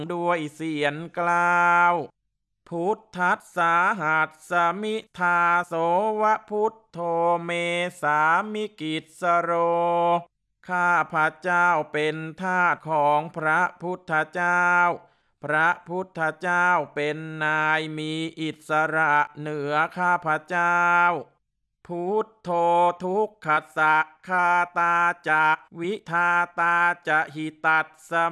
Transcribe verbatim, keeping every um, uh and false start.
ด้วยเสียงกล่าวพุทธัสสาหัสสมิทาโสวะพุทโธเมสามิกิสโรข้าพระเจ้าเป็นทาสของพระพุทธเจ้าพระพุทธเจ้าเป็นนายมีอิสระเหนือข้าพระเจ้าพุทโธทุกขสสะคาตาจะวิทาตาจะหิตัสส